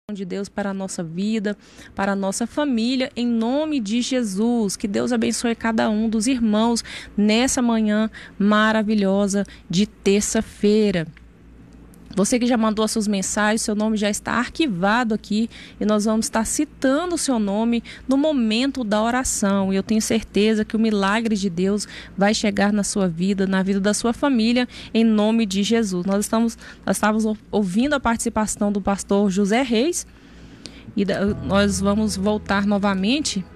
de Deus para a nossa vida, para a nossa família, em nome de Jesus. Que Deus abençoe cada um dos irmãos nessa manhã maravilhosa de terça-feira. Você que já mandou as suas mensagens, seu nome já está arquivado aqui e nós vamos estar citando o seu nome no momento da oração. E eu tenho certeza que o milagre de Deus vai chegar na sua vida, na vida da sua família, em nome de Jesus. Nós estávamos ouvindo a participação do pastor José Reis e nós vamos voltar novamente